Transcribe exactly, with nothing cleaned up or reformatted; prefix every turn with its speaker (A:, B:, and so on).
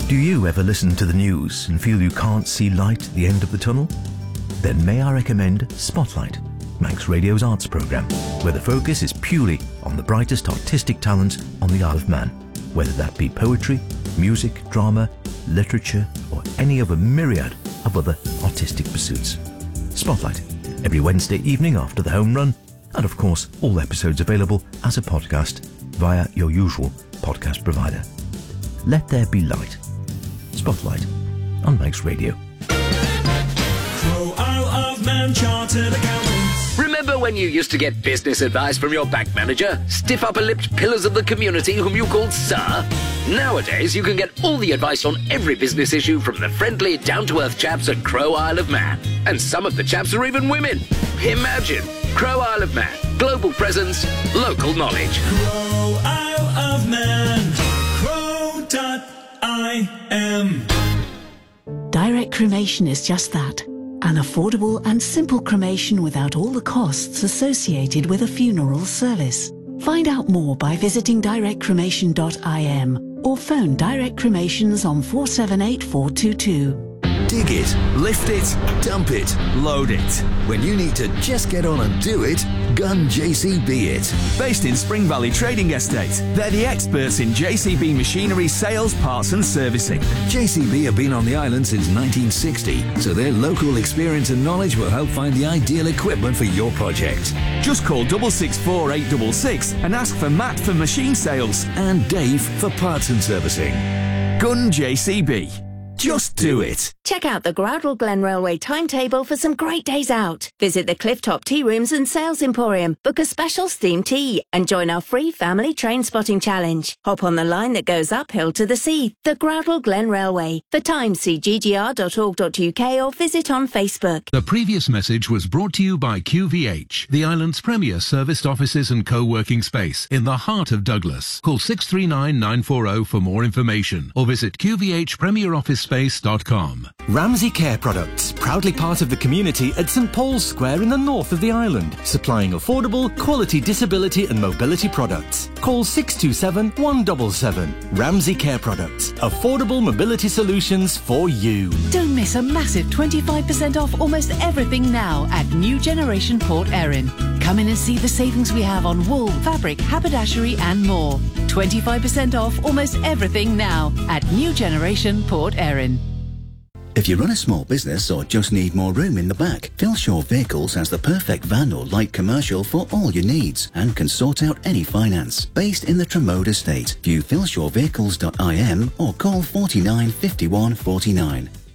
A: Do you ever listen to the news and feel you can't see light at the end of the tunnel? Then may I recommend Spotlight, Manx Radio's arts programme, where the focus is purely on the brightest artistic talents on the Isle of Man, whether that be poetry, music, drama, literature, or any of a myriad of other artistic pursuits. Spotlight, every Wednesday evening after the home run, and of course all episodes available as a podcast via your usual podcast provider. Let there be light. Spotlight on Manx Radio.
B: Crow Isle of Man Chartered Accountants.
C: Remember when you used to get business advice from your bank manager? Stiff upper-lipped pillars of the community whom you called Sir? Nowadays, you can get all the advice on every business issue from the friendly, down-to-earth chaps at Crow Isle of Man. And some of the chaps are even women. Imagine! Crow Isle of Man. Global presence, local knowledge.
B: Crow Isle of Man. Crow dot I M.
D: Direct cremation is just that. An affordable and simple cremation without all the costs associated with a funeral service. Find out more by visiting direct cremation dot I M or phone Direct Cremations on four seven eight four two two.
E: Dig it, lift it, dump it, load it. When you need to just get on and do it, Gun J C B it.
F: Based in Spring Valley Trading Estate, they're the experts in J C B machinery sales, parts and servicing.
E: J C B have been on the island since nineteen sixty, so their local experience and knowledge will help find the ideal equipment for your project.
F: Just call double six four eight six six and ask for Matt for machine sales
E: and Dave for parts and servicing.
F: Gun J C B. Just do it.
G: Check out the Groudle Glen Railway timetable for some great days out. Visit the Clifftop Tea Rooms and Sales Emporium, book a special steamed tea, and join our free family train spotting challenge. Hop on the line that goes uphill to the sea, the Groudle Glen Railway. For times, see g g r dot org dot u k or visit on Facebook.
H: The previous message was brought to you by Q V H, the island's premier serviced offices and co-working space in the heart of Douglas. Call six three nine nine four zero for more information or visit q v h premier office space dot com.
I: Ramsey Care Products, proudly part of the community at St Paul's Square in the north of the island, supplying affordable, quality disability and mobility products. Call six two seven one seven seven. Ramsey Care Products, affordable mobility solutions for you.
J: Don't miss a massive twenty-five percent off almost everything now at New Generation Port Erin. Come in and see the savings we have on wool, fabric, haberdashery and more. twenty-five percent off almost everything now at New Generation Port Erin.
K: If you run a small business or just need more room in the back, Philshaw Vehicles has the perfect van or light commercial for all your needs and can sort out any finance. Based in the Tremode estate, view philshaw vehicles dot I M or call forty-nine fifty-one forty-nine.